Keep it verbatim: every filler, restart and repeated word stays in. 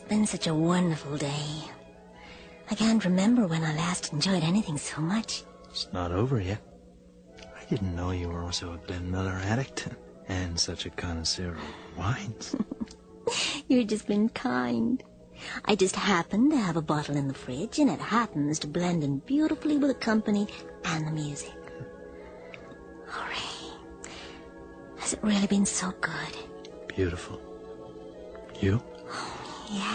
been such a wonderful day. I can't remember when I last enjoyed anything so much. It's not over yet. I didn't know you were also a Glenn Miller addict and such a connoisseur of wines. You've just been kind. I just happened to have a bottle in the fridge, and it happens to blend in beautifully with the company and the music. Oh, Ray, has it really been so good? Beautiful. You? Yeah.